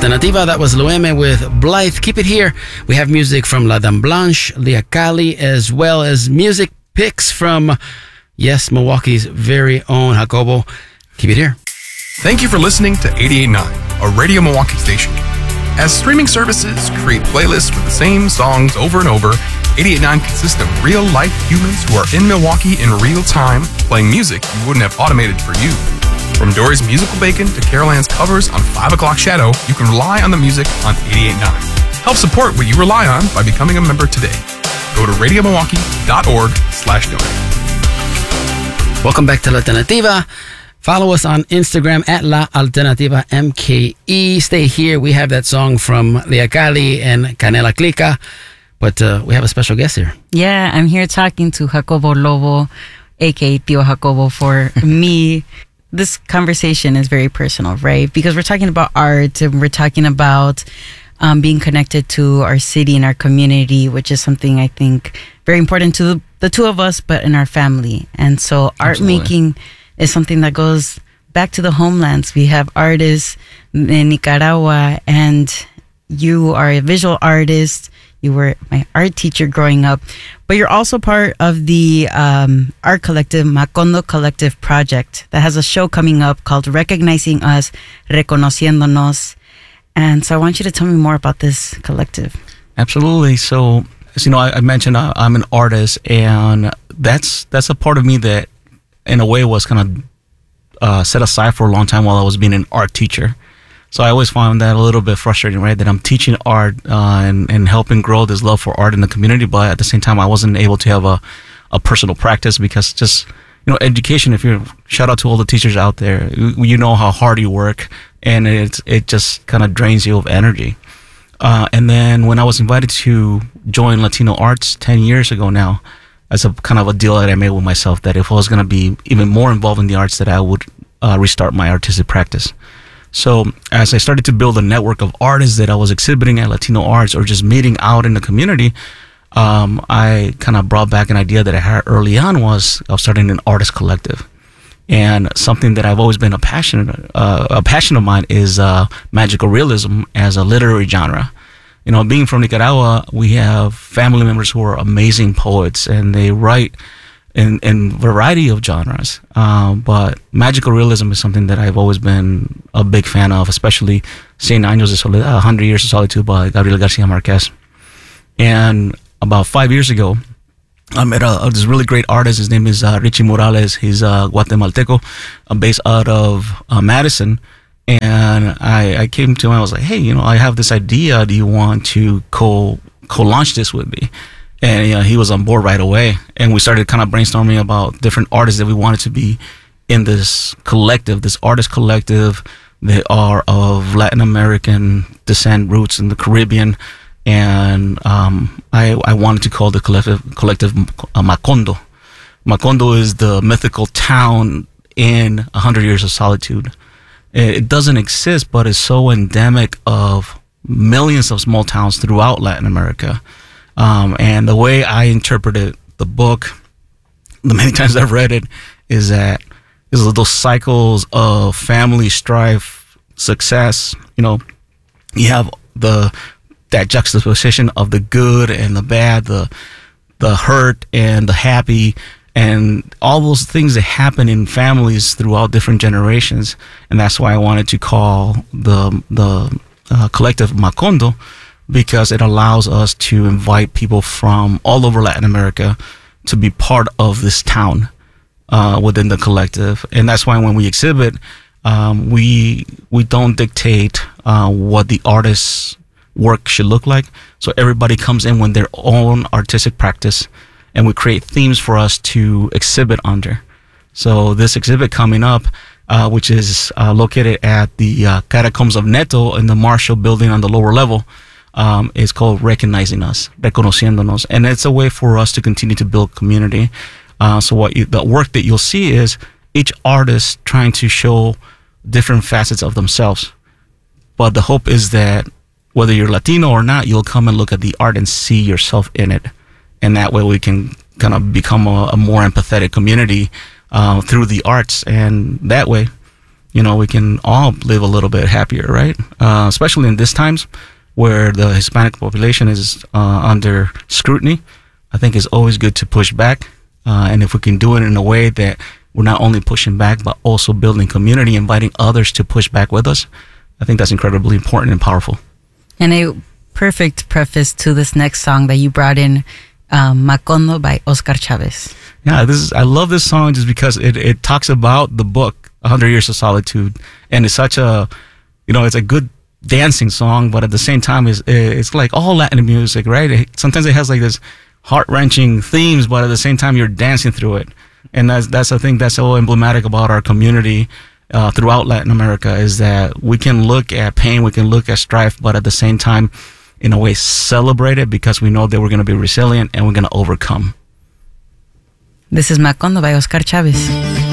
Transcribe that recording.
Alternativa. That was Loeme with Blythe. Keep it here. We have music from La Dame Blanche, Lia Kali, as well as music picks from, yes, Milwaukee's very own Jacobo. Keep it here. Thank you for listening to 88.9, a Radio Milwaukee station. As streaming services create playlists with the same songs over and over, 88.9 consists of real-life humans who are in Milwaukee in real time, playing music you wouldn't have automated for you. From Dory's Musical Bacon to Carol Ann's covers on 5 O'Clock Shadow, you can rely on the music on 88.9. Help support what you rely on by becoming a member today. Go to radiomilwaukee.org/donate. Welcome back to La Alternativa. Follow us on Instagram at La Alternativa MKE. Stay here. We have that song from Lia Kali and Canela Clica. But we have a special guest here. Yeah, I'm here talking to Jacobo Lobo, a.k.a. Tio Jacobo. For me, this conversation is very personal, right? Because we're talking about art and we're talking about being connected to our city and our community, which is something I think very important to the two of us, but in our family. And so art making is something that goes back to the homelands. We have artists in Nicaragua, and you are a visual artist. You were my art teacher growing up, but you're also part of the art collective, Macondo Collective Project, that has a show coming up called Recognizing Us, Reconociéndonos. And so I want you to tell me more about this collective. Absolutely. So, as you know, I mentioned I'm an artist, and that's a part of me that, in a way, was kind of set aside for a long time while I was being an art teacher. So I always found that a little bit frustrating, right? That I'm teaching art and helping grow this love for art in the community, but at the same time, I wasn't able to have a personal practice because just, education, shout out to all the teachers out there, you know how hard you work, and it just kind of drains you of energy. And then when I was invited to join Latino Arts 10 years ago now, as a kind of a deal that I made with myself, that if I was going to be even more involved in the arts, that I would restart my artistic practice. So as I started to build a network of artists that I was exhibiting at Latino Arts or just meeting out in the community, I kind of brought back an idea that I had early on was of starting an artist collective. And something that I've always been a passion of mine is magical realism as a literary genre. Being from Nicaragua, we have family members who are amazing poets, and they write in variety of genres. But magical realism is something that I've always been a big fan of, especially 100 Años de Soledad, 100 Years of Solitude by Gabriel Garcia Marquez. And about 5 years ago, I met this really great artist. His name is Richie Morales. He's Guatemalteco, based out of Madison. And I came to him, I was like, hey, I have this idea. Do you want to co-launch this with me? And he was on board right away. And we started kind of brainstorming about different artists that we wanted to be in this collective, this artist collective. They are of Latin American descent, roots in the Caribbean. And I wanted to call the collective Macondo. Macondo is the mythical town in 100 Years of Solitude. It doesn't exist, but it's so endemic of millions of small towns throughout Latin America. And the way I interpreted the book, the many times I've read it, is that there's those cycles of family strife, success. You have that juxtaposition of the good and the bad, the hurt and the happy, and all those things that happen in families throughout different generations. And that's why I wanted to call the collective Macondo, because it allows us to invite people from all over Latin America to be part of this town within the collective. And that's why when we exhibit, we don't dictate what the artist's work should look like. So everybody comes in with their own artistic practice, and we create themes for us to exhibit under. So this exhibit coming up, which is located at the Catacombs of Neto in the Marshall Building on the lower level, is called Recognizing Us, Reconociéndonos. And it's a way for us to continue to build community. So the work that you'll see is each artist trying to show different facets of themselves. But the hope is that whether you're Latino or not, you'll come and look at the art and see yourself in it. And that way we can kind of become a more empathetic community through the arts. And that way, we can all live a little bit happier, right? Especially in these times where the Hispanic population is under scrutiny. I think it's always good to push back. And if we can do it in a way that we're not only pushing back, but also building community, inviting others to push back with us, I think that's incredibly important and powerful. And a perfect preface to this next song that you brought in, Macondo by Oscar Chavez. Yeah, I love this song just because it talks about the book, 100 Years of Solitude. And it's such a, it's a good dancing song, but at the same time, it's like all Latin music, right? Sometimes it has like this heart-wrenching themes, but at the same time, you're dancing through it. And that's I think that's so emblematic about our community throughout Latin America, is that we can look at pain, we can look at strife, but at the same time, in a way, celebrate it because we know that we're going to be resilient and we're going to overcome. This is Macondo by Oscar Chavez.